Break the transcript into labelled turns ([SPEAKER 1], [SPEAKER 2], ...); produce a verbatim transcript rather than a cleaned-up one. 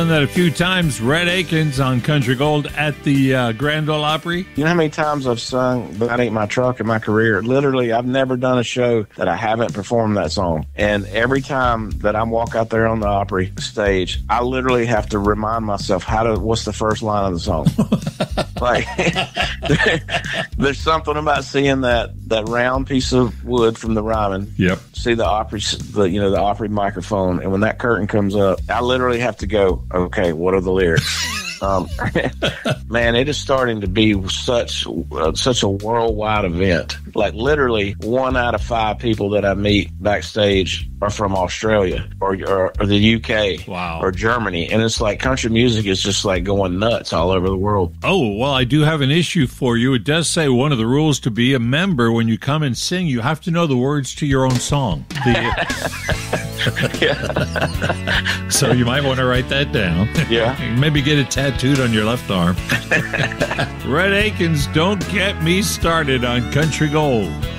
[SPEAKER 1] that a few times. Rhett Akins on Country Gold at the uh, Grand Ole Opry.
[SPEAKER 2] You know how many times I've sung That Ain't My Truck in my career? Literally, I've never done a show that I haven't performed that song. And every time that I walk out there on the Opry stage, I literally have to remind myself, how to, what's the first line of the song? Like, there's something about seeing that, that round piece of wood from the Ryman.
[SPEAKER 1] Yep.
[SPEAKER 2] See the Opry, the, you know, the Opry microphone. And when that curtain comes up, I literally have to go, okay, what are the lyrics? Um, man, it is starting to be such uh, such a worldwide event. Like literally, one out of five people that I meet backstage are from Australia or or, or the U K,
[SPEAKER 1] wow,
[SPEAKER 2] or Germany, and it's like country music is just like going nuts all over the world.
[SPEAKER 1] Oh, well, I do have an issue for you. It does say one of the rules to be a member when you come and sing, you have to know the words to your own song. The, so you might want to write that down.
[SPEAKER 2] Yeah.
[SPEAKER 1] Maybe get it tattooed on your left arm. Rhett Akins, Don't Get Me Started on Country Gold.